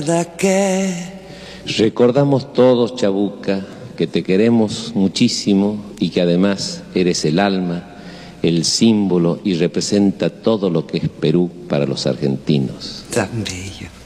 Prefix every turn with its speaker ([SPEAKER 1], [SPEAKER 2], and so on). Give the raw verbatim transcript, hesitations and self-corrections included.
[SPEAKER 1] Recordamos todos, Chabuca, que te queremos muchísimo y que además eres el alma, el símbolo y representa todo lo que es Perú para los argentinos.
[SPEAKER 2] Tan bello.